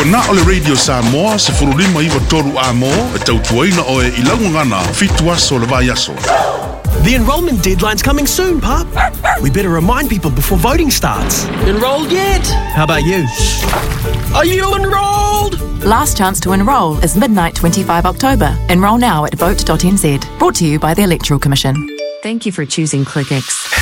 Na ole Radio Samoa se furulima iwa toru amo e tautuaina oe I laungangana fitu aso le vai aso. The enrolment deadline's coming soon, Pup. We better remind people before voting starts. Enrolled yet? How about you? Are you enrolled? Last chance to enrol is midnight 25 October. Enrol now at vote.nz. Brought to you by the Electoral Commission. Thank you for choosing ClickX.